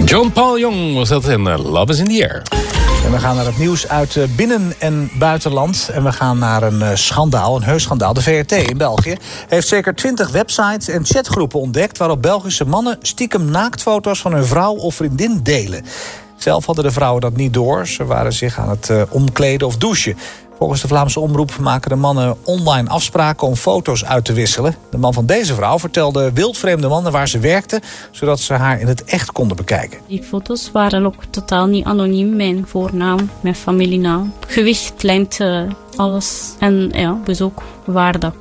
John Paul Young was dat in Love is in the Air. En we gaan naar het nieuws uit binnen- en buitenland. En we gaan naar een schandaal, een heus schandaal. De VRT in België heeft zeker 20 websites en chatgroepen ontdekt waarop Belgische mannen stiekem naaktfoto's van hun vrouw of vriendin delen. Zelf hadden de vrouwen dat niet door. Ze waren zich aan het omkleden of douchen. Volgens de Vlaamse omroep maken de mannen online afspraken om foto's uit te wisselen. De man van deze vrouw vertelde wildvreemde mannen waar ze werkte, zodat ze haar in het echt konden bekijken. Die foto's waren ook totaal niet anoniem. Mijn voornaam, mijn familienaam, gewicht, lengte, alles. En ja, dus ook waar dat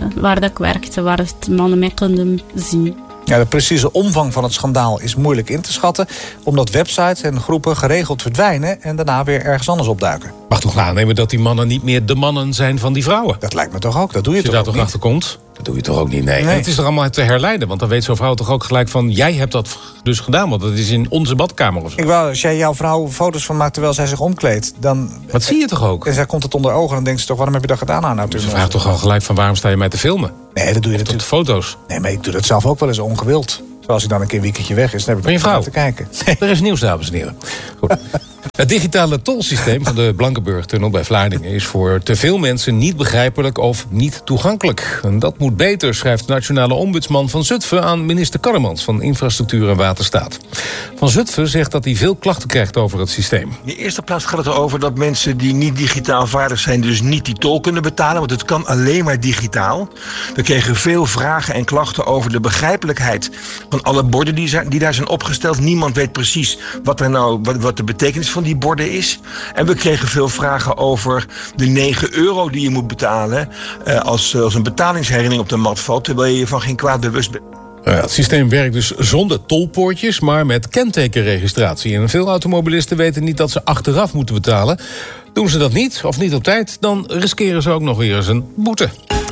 ik werkte, waar de mannen mij konden zien. Ja, de precieze omvang van het schandaal is moeilijk in te schatten, omdat websites en groepen geregeld verdwijnen en daarna weer ergens anders opduiken. Mag toch aannemen dat die mannen niet meer de mannen zijn van die vrouwen? Dat lijkt me toch ook, dat doe je Als je toch daar ook toch niet? achter komt, dat doe je toch ook niet? Nee. En het is toch allemaal te herleiden, want dan weet zo'n vrouw toch ook gelijk van, jij hebt dat dus gedaan, want dat is in onze badkamer of zo. Ik wou, als jij jouw vrouw foto's van maakt terwijl zij zich omkleedt, dan... Dat zie je toch ook? En zij komt het onder ogen, dan denkt ze toch, waarom heb je dat gedaan aan? Ze vraagt toch al gelijk van, waarom sta je mij te filmen? Nee, dat doe je Tot natuurlijk. foto's. Nee, maar ik doe dat zelf ook wel eens ongewild. Zoals hij dan een keer een weekendje weg is, dan heb ik Van je nog vrouw? te kijken. Er is nieuws, dames en heren. Goed. Het digitale tolsysteem van de Blankenburg-tunnel bij Vlaardingen is voor te veel mensen niet begrijpelijk of niet toegankelijk. En dat moet beter, schrijft de nationale ombudsman van Zutphen aan minister Karremans van Infrastructuur en Waterstaat. Van Zutphen zegt dat hij veel klachten krijgt over het systeem. In de eerste plaats gaat het erover dat mensen die niet digitaal vaardig zijn dus niet die tol kunnen betalen, want het kan alleen maar digitaal. We kregen veel vragen en klachten over de begrijpelijkheid van alle borden die daar zijn opgesteld. Niemand weet precies wat de betekenis van die borden is. En we kregen veel vragen over de €9 die je moet betalen als een betalingsherinnering op de mat valt, terwijl je je van geen kwaad bewust bent. Het systeem werkt dus zonder tolpoortjes, maar met kentekenregistratie. En veel automobilisten weten niet dat ze achteraf moeten betalen. Doen ze dat niet, of niet op tijd, dan riskeren ze ook nog weer eens een boete.